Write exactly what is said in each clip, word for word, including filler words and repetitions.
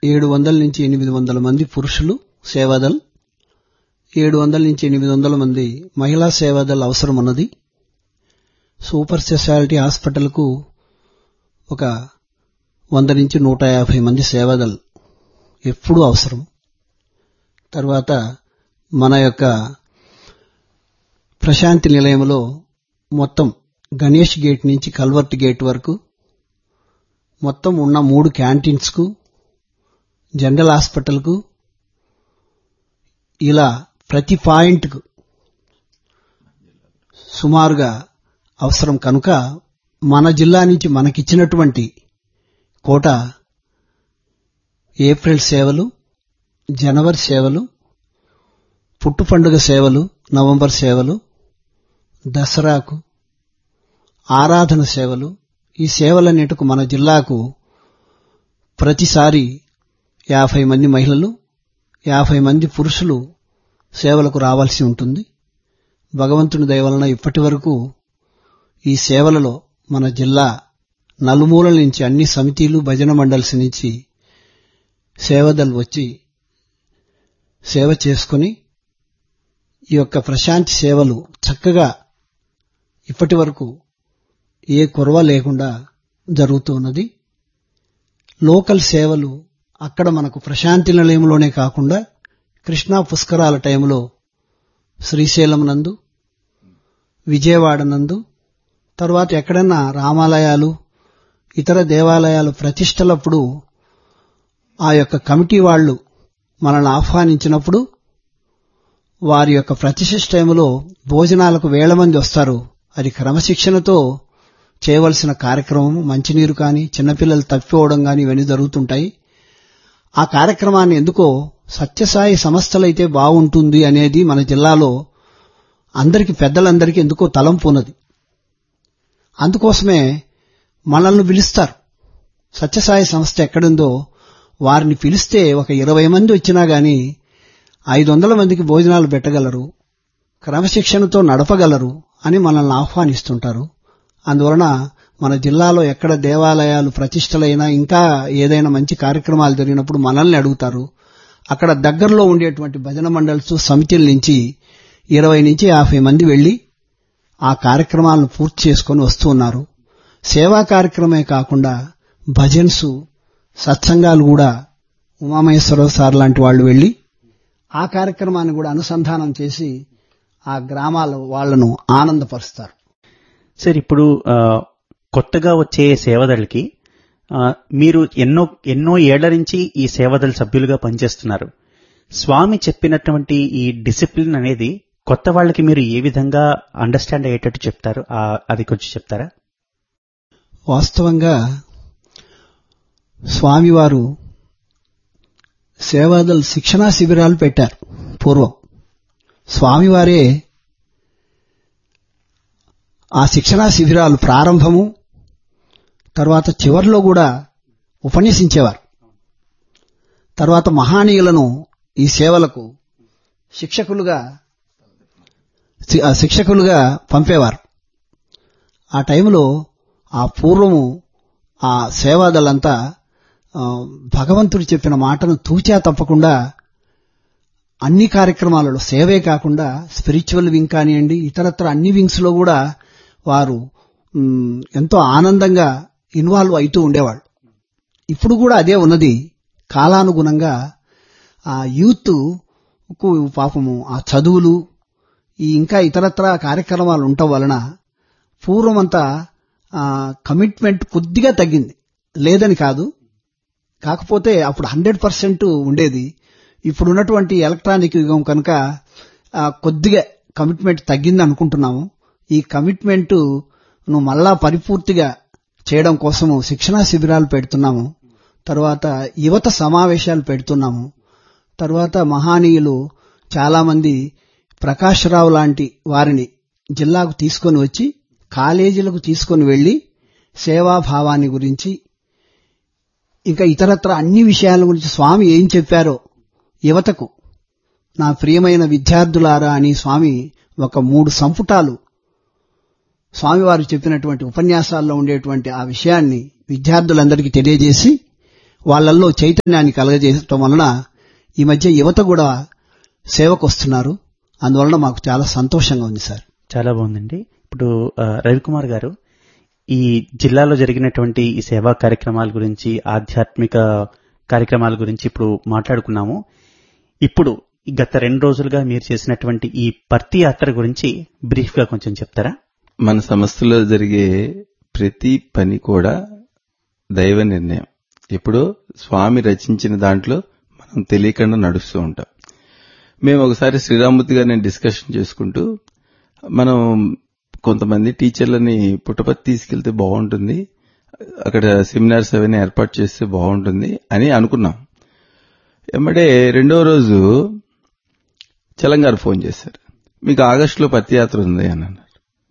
ఏడు వందల నుంచి ఎనిమిది వందల మంది పురుషులు సేవాదల్, ఏడు వందల నుంచి ఎనిమిది వందల మంది మహిళా సేవాదల్ అవసరం ఉన్నది. సూపర్ స్పెషాలిటీ హాస్పిటల్కు ఒక వంద నుంచి నూట యాభై మంది సేవాదల్ ఎప్పుడూ అవసరం. తర్వాత మన యొక్క ప్రశాంతి నిలయంలో మొత్తం గణేష్ గేట్ నుంచి కల్వర్ట్ గేట్ వరకు మొత్తం ఉన్న మూడు క్యాంటీన్స్కు, జనరల్ హాస్పిటల్కు, ఇలా ప్రతి పాయింట్కు సుమారుగా అవసరం కనుక మన జిల్లా నుంచి మనకిచ్చినటువంటి కోట ఏప్రిల్ సేవలు, జనవరి సేవలు, పుట్టు పండుగ సేవలు, నవంబర్ సేవలు, దసరాకు ఆరాధన సేవలు, ఈ సేవలన్నిటికు మన జిల్లాకు ప్రతిసారి యాభై మంది మహిళలు, యాభై మంది పురుషులు సేవలకు రావాల్సి ఉంటుంది. భగవంతుని దయ వలన ఇప్పటి వరకు ఈ సేవలలో మన జిల్లా నలుమూలల నుంచి అన్ని సమితిలు, భజన మండల్స్ నుంచి సేవదలు వచ్చి సేవ చేసుకుని ఈ యొక్క ప్రశాంతి సేవలు చక్కగా ఇప్పటి వరకు ఏ కొరవ లేకుండా జరుగుతూ ఉన్నది. లోకల్ సేవలు అక్కడ మనకు ప్రశాంతి నిలయంలోనే కాకుండా కృష్ణా పుష్కరాల టైంలో శ్రీశైలం నందు, విజయవాడ నందు, తర్వాత ఎక్కడన్నా రామాలయాలు, ఇతర దేవాలయాలు ప్రతిష్టలప్పుడు ఆ యొక్క కమిటీ వాళ్లు మనల్ని ఆహ్వానించినప్పుడు వారి యొక్క ప్రతిష్ఠ టైంలో భోజనాలకు వేల మంది వస్తారు. అది క్రమశిక్షణతో చేయవలసిన కార్యక్రమం. మంచినీరు కానీ, చిన్నపిల్లలు తప్పిపోవడం కానీ ఇవన్నీ జరుగుతుంటాయి. ఆ కార్యక్రమాన్ని ఎందుకో సత్యసాయి సంస్థలైతే బాగుంటుంది అనేది మన జిల్లాలో అందరికీ, పెద్దలందరికీ ఎందుకో తలంపు ఉన్నది. అందుకోసమే మనల్ని పిలుస్తారు. సత్యసాయి సంస్థ ఎక్కడుందో వారిని పిలిస్తే ఒక ఇరవై మంది వచ్చినా గాని ఐదు వందల మందికి భోజనాలు పెట్టగలరు, క్రమశిక్షణతో నడపగలరు అని మనల్ని ఆహ్వానిస్తుంటారు. అందువలన మన జిల్లాలో ఎక్కడ దేవాలయాలు ప్రతిష్టలైనా, ఇంకా ఏదైనా మంచి కార్యక్రమాలు జరిగినప్పుడు మనల్ని అడుగుతారు. అక్కడ దగ్గరలో ఉండేటువంటి భజన మండల్స్, సమితిల నుంచి ఇరవై నుంచి యాభై మంది వెళ్లి ఆ కార్యక్రమాలను పూర్తి చేసుకుని వస్తూ ఉన్నారు. సేవా కార్యక్రమే కాకుండా భజన్స్, సత్సంగాలు కూడా ఉమామహేశ్వరరావు సార్ లాంటి వాళ్ళు వెళ్లి ఆ కార్యక్రమాన్ని కూడా అనుసంధానం చేసి ఆ గ్రామాల వాళ్లను ఆనందపరుస్తారు. సార్, ఇప్పుడు కొత్తగా వచ్చే సేవదళకి మీరు ఎన్నో ఎన్నో ఏళ్ల నుంచి ఈ సేవదళ సభ్యులుగా పనిచేస్తున్నారు. స్వామి చెప్పినటువంటి ఈ డిసిప్లిన్ అనేది కొత్త వాళ్ళకి మీరు ఏ విధంగా అండర్స్టాండ్ అయ్యేటట్టు చెప్తారు, అది కొంచెం చెప్తారా? వాస్తవంగా స్వామివారు సేవాదళ శిక్షణా శిబిరాలు పెట్టారు. పూర్వం స్వామివారే ఆ శిక్షణా శిబిరాలు ప్రారంభము, తర్వాత చివర్లో కూడా ఉపన్యసించేవారు. తర్వాత మహానీయులను ఈ సేవలకు శిక్షకులుగా శిక్షకులుగా పంపేవారు. ఆ టైంలో ఆ పూర్వము ఆ సేవాదలంతా భగవంతుడు చెప్పిన మాటను తూచా తప్పకుండా అన్ని కార్యక్రమాలలో, సేవే కాకుండా స్పిరిచువల్ వింగ్ కానివ్వండి, ఇతరత్ర అన్ని వింగ్స్ లో కూడా వారు ఎంతో ఆనందంగా ఇన్వాల్వ్ అవుతూ ఉండేవాళ్ళు. ఇప్పుడు కూడా అదే ఉన్నది. కాలానుగుణంగా ఆ యూత్ కు పాపము ఆ చదువులు, ఈ ఇంకా ఇతరత్ర కార్యక్రమాలు ఉండటం వలన పూర్వమంతా కమిట్మెంట్ కొద్దిగా తగ్గింది. లేదని కాదు, కాకపోతే అప్పుడు హండ్రెడ్ పర్సెంట్ ఉండేది. ఇప్పుడున్నటువంటి ఎలక్ట్రానిక్ యుగం కనుక కొద్దిగా కమిట్మెంట్ తగ్గింది అనుకుంటున్నాము. ఈ కమిట్మెంట్ ను మళ్ళా పరిపూర్తిగా చేయడం కోసము శిక్షణా శిబిరాలు పెడుతున్నాము. తర్వాత యువత సమావేశాలు పెడుతున్నాము. తర్వాత మహానీయులు చాలా మంది, ప్రకాష్ రావు లాంటి వారిని జిల్లాకు తీసుకొని వచ్చి కాలేజీలకు తీసుకొని వెళ్లి సేవాభావాన్ని గురించి, ఇంకా ఇతరత్ర అన్ని విషయాల గురించి స్వామి ఏం చెప్పారో యువతకు, నా ప్రియమైన విద్యార్థులారా అని స్వామి ఒక మూడు సంపుటాలు స్వామివారు చెప్పినటువంటి ఉపన్యాసాల్లో ఉండేటువంటి ఆ విషయాన్ని విద్యార్థులందరికీ తెలియజేసి వాళ్ళల్లో చైతన్యాన్ని కలగజేయటం వలన ఈ మధ్య యువత కూడా సేవకు వస్తున్నారు. అందువలన మాకు చాలా సంతోషంగా ఉంది సార్. చాలా బాగుందండి. ఇప్పుడు ఆ, రవికుమార్ గారు, ఈ జిల్లాలో జరిగినటువంటి ఈ సేవా కార్యక్రమాల గురించి, ఆధ్యాత్మిక కార్యక్రమాల గురించి ఇప్పుడు మాట్లాడుకున్నాము. ఇప్పుడు ఈ గత రెండు రోజులుగా మీరు చేసినటువంటి ఈ పర్తి యాత్ర గురించి బ్రీఫ్ గా కొంచెం చెప్తారా? మన సంస్థలో జరిగే ప్రతి పని కూడా దైవ నిర్ణయం. ఎప్పుడో స్వామి రచించిన దాంట్లో మనం తెలియకుండా నడుస్తూ ఉంటాం. మేము ఒకసారి శ్రీరామూర్తి గారిని డిస్కషన్ చేసుకుంటూ, మనం కొంతమంది టీచర్లని పుట్టపర్తి తీసుకెళ్తే బాగుంటుంది, అక్కడ సెమినార్స్ అవన్నీ ఏర్పాటు చేస్తే బాగుంటుంది అని అనుకున్నాం. ఎమ్మడే రెండో రోజు చలంగారు ఫోన్ చేశారు, మీకు ఆగస్టులో పత్తి యాత్ర ఉంది అని అన్నారు.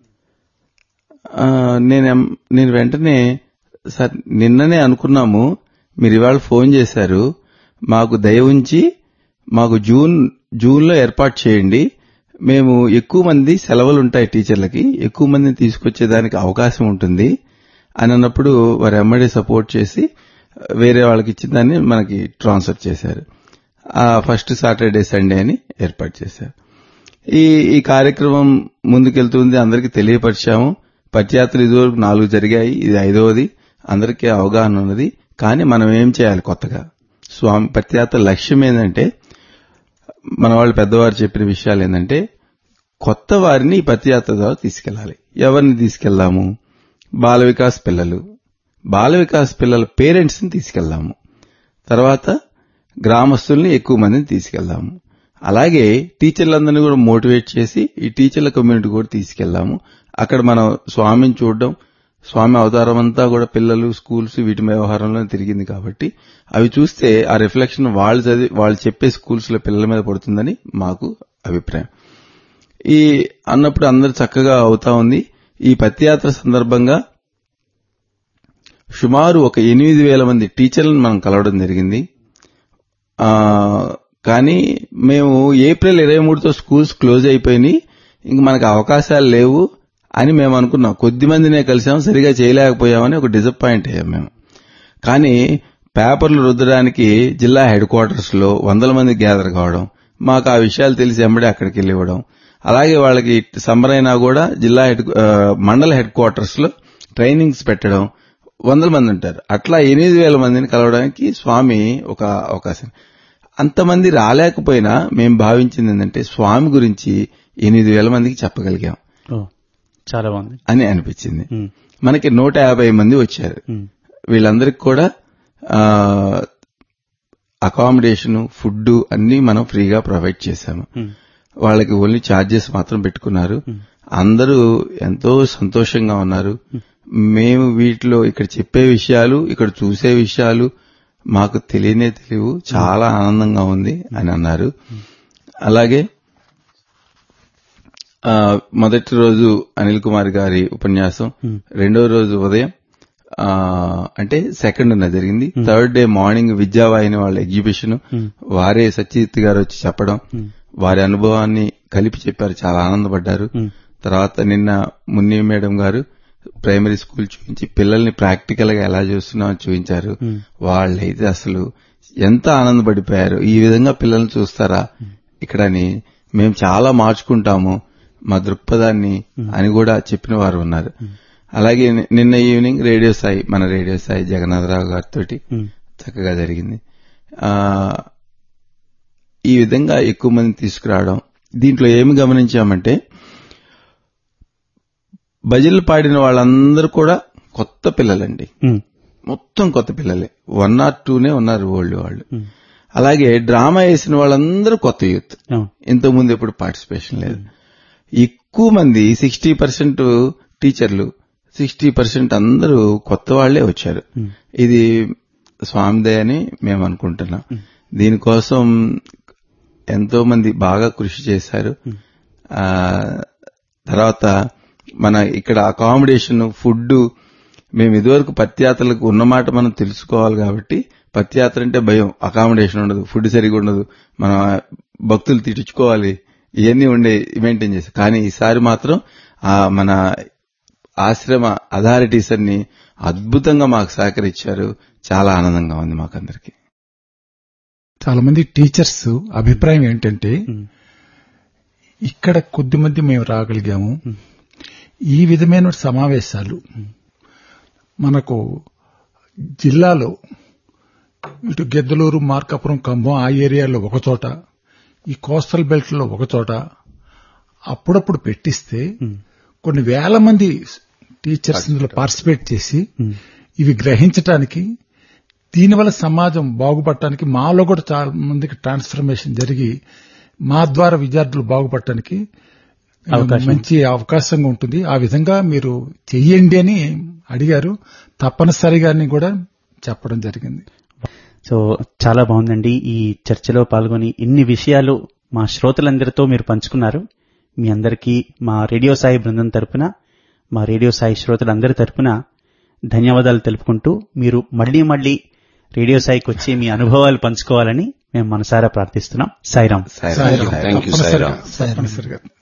నేను నేను వెంటనే, సార్ నిన్ననే అనుకున్నాము, మీరు ఇవాళ ఫోన్ చేశారు, మాకు దయ ఉంచి మాకు జూన్ జూన్లో ఏర్పాటు చేయండి, మేము ఎక్కువ మంది సెలవులు ఉంటాయి టీచర్లకి, ఎక్కువ మందిని తీసుకొచ్చేదానికి అవకాశం ఉంటుంది అని అన్నప్పుడు వారు ఎమ్మడే సపోర్ట్ చేసి వేరే వాళ్ళకి ఇచ్చిన దాన్ని మనకి ట్రాన్స్ఫర్ చేశారు. ఆ ఫస్ట్ సాటర్డే సండే అని ఏర్పాటు చేశారు. ఈ ఈ కార్యక్రమం ముందుకెళ్తుంది, అందరికీ తెలియపరిచాము. పత్యాత్రలు ఇదివరకు నాలుగు జరిగాయి, ఇది ఐదవది, అందరికీ అవగాహన ఉన్నది. కానీ మనం ఏం చేయాలి కొత్తగా? స్వామి పత్యాత్ర లక్ష్యం ఏంటంటే, మన వాళ్ళు పెద్దవారు చెప్పిన విషయాలు ఏంటంటే, కొత్త వారిని ఈ పత్యాత్ర ద్వారా తీసుకెళ్లాలి. ఎవరిని తీసుకెళ్దాము? బాల వికాస్ పిల్లలు, బాల వికాస్ పిల్లల పేరెంట్స్ ని తీసుకెళ్దాము. తర్వాత గ్రామస్తుల్ని ఎక్కువ మందిని తీసుకెళ్దాము. అలాగే టీచర్లందరినీ కూడా మోటివేట్ చేసి ఈ టీచర్ల కమ్యూనిటీ కూడా తీసుకెళ్దాము. అక్కడ మనం స్వామిని చూడడం, స్వామి అవతారం అంతా కూడా పిల్లలు, స్కూల్స్, వీటి వ్యవహారంలో తిరిగింది కాబట్టి అవి చూస్తే ఆ రిఫ్లెక్షన్ వాళ్ళు చదివి వాళ్ళు చెప్పే స్కూల్స్ లో పిల్లల మీద పడుతుందని మాకు అభిప్రాయం. ఈ అన్నప్పుడు అందరు చక్కగా అవుతా ఉంది. ఈ పత్యాత్ర సందర్భంగా సుమారు ఒక ఎనిమిది వేల మంది టీచర్లను మనం కలవడం జరిగింది. కానీ మేము ఏప్రిల్ ఇరవై మూడుతో స్కూల్స్ క్లోజ్ అయిపోయినాయి, ఇంక మనకు అవకాశాలు లేవు అని మేము అనుకున్నాం. కొద్ది మందినే కలిసాం, సరిగా చేయలేకపోయామని ఒక డిసప్పాయింట్ అయ్యాం మేము. కానీ పేపర్లు రుద్దడానికి జిల్లా హెడ్ క్వార్టర్స్ లో వందల మంది గ్యాదర్ కావడం, మాకు ఆ విషయాలు తెలిసి ఎంబడే అక్కడికి వెళ్ళి ఇవ్వడం, అలాగే వాళ్ళకి సమ్మర్ అయినా కూడా జిల్లా హెడ్ మండల హెడ్ క్వార్టర్స్ లో ట్రైనింగ్స్ పెట్టడం, వందల మంది ఉంటారు. అట్లా ఎనిమిది వేల మందిని కలవడానికి స్వామి ఒక అవకాశం. అంతమంది రాలేకపోయినా మేము భావించింది ఏంటంటే, స్వామి గురించి ఎనిమిది వేల మందికి చెప్పగలిగాం, చాలా బాగుంది అని అనిపించింది. మనకి నూట యాభై మంది వచ్చారు. వీళ్ళందరికీ కూడా అకామిడేషన్, ఫుడ్ అన్ని మనం ఫ్రీగా ప్రొవైడ్ చేశాము. వాళ్ళకి ఓన్లీ ఛార్జెస్ మాత్రం పెట్టుకున్నారు. అందరూ ఎంతో సంతోషంగా ఉన్నారు. మేము వీటిలో ఇక్కడ చెప్పే విషయాలు, ఇక్కడ చూసే విషయాలు మాకు తెలియనే తెలియవు, చాలా ఆనందంగా ఉంది అని అన్నారు. అలాగే మొదటి రోజు అనిల్ కుమార్ గారి ఉపన్యాసం, రెండో రోజు ఉదయం అంటే సెకండ్ ఉన్న జరిగింది. థర్డ్ డే మార్నింగ్ విద్యావాహిని వాళ్ళ ఎగ్జిబిషన్, వారే సత్యజిత్ గారు వచ్చి చెప్పడం, వారి అనుభవాన్ని కలిపి చెప్పారు, చాలా ఆనందపడ్డారు. తర్వాత నిన్న మున్ని మేడం గారు ప్రైమరీ స్కూల్ చూపించి పిల్లల్ని ప్రాక్టికల్ గా ఎలా చేస్తున్నామని చూపించారు. వాళ్ళైతే అసలు ఎంత ఆనందపడిపోయారు. ఈ విధంగా పిల్లల్ని చూస్తారా ఇక్కడని, మేము చాలా మార్చుకుంటాము మా దృక్పథాన్ని అని కూడా చెప్పిన వారు ఉన్నారు. అలాగే నిన్న ఈవినింగ్ రేడియో సాయి, మన రేడియో సాయి జగన్నాథరావు గారితో చక్కగా జరిగింది. ఈ విధంగా ఎక్కువ మంది తీసుకురావడం. దీంట్లో ఏమి గమనించామంటే, భజనలు పాడిన వాళ్ళందరూ కూడా కొత్త పిల్లలండి, మొత్తం కొత్త పిల్లలే. వన్ ఆర్ టూనే ఉన్నారు ఓల్డ్ వాళ్ళు. అలాగే డ్రామా వేసిన వాళ్ళందరూ కొత్త యూత్, ఇంతకుముందు ఎప్పుడు పార్టిసిపేషన్ లేదు. ఎక్కువ మంది సిక్స్టీ పర్సెంట్ టీచర్లు, సిక్స్టీ పర్సెంట్ అందరూ కొత్త వాళ్లే వచ్చారు. ఇది స్వామిదే అని మేము అనుకుంటున్నాం. దీనికోసం ఎంతో మంది బాగా కృషి చేశారు. తర్వాత మన ఇక్కడ అకామిడేషన్, ఫుడ్, మేము ఇదివరకు పత్యాత్రలకు ఉన్నమాట మనం తెలుసుకోవాలి కాబట్టి, పత్యాత్ర అంటే భయం, అకామిడేషన్ ఉండదు, ఫుడ్ సరిగా ఉండదు, మన భక్తులు తిట్టించుకోవాలి, ఇవన్నీ ఉండే మెయింటైన్ చేశారు. కానీ ఈసారి మాత్రం మన ఆశ్రమ అథారిటీస్ అన్ని అద్భుతంగా మాకు సహకరించారు. చాలా ఆనందంగా ఉంది మాకందరికి. చాలా మంది టీచర్స్ అభిప్రాయం ఏంటంటే ఇక్కడ కొద్దిమంది మేము రాగలిగాము, ఈ విధమైన సమావేశాలు మనకు జిల్లాలో ఇటు గిద్దలూరు, మార్కాపురం, కంభం ఆ ఏరియాలో ఒకచోట, ఈ కోస్టల్ బెల్ట్ లో ఒకచోట అప్పుడప్పుడు పెట్టిస్తే కొన్ని వేల మంది టీచర్స్ ఇందులో పార్టిసిపేట్ చేసి ఇవి గ్రహించటానికి, దీనివల్ల సమాజం బాగుపడటానికి, మాలో కూడా చాలా మందికి ట్రాన్స్ఫర్మేషన్ జరిగి మా ద్వారా విద్యార్థులు బాగుపడటానికి మంచి అవకాశంగా ఉంటుంది. ఆ విధంగా మీరు చెయ్యండి అని అడిగారు. తప్పనిసరిగా కూడా చెప్పడం జరిగింది. సో చాలా బాగుందండి. ఈ చర్చలో పాల్గొని ఇన్ని విషయాలు మా శ్రోతలందరితో మీరు పంచుకున్నారు. మీ అందరికీ మా రేడియో సాయి బృందం తరపున, మా రేడియో సాయి శ్రోతలందరి తరపున ధన్యవాదాలు తెలుపుకుంటూ, మీరు మళ్లీ మళ్లీ రేడియో సాయికి వచ్చి మీ అనుభవాలు పంచుకోవాలని మేము మనసారా ప్రార్థిస్తున్నాం. సాయిరాం. Thank you. తప్పనిసరిగా